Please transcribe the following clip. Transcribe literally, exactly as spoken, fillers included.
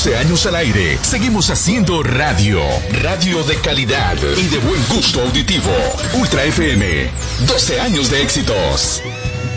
doce años al aire. Seguimos haciendo radio. Radio de calidad y de buen gusto auditivo. Ultra F M. doce años de éxitos.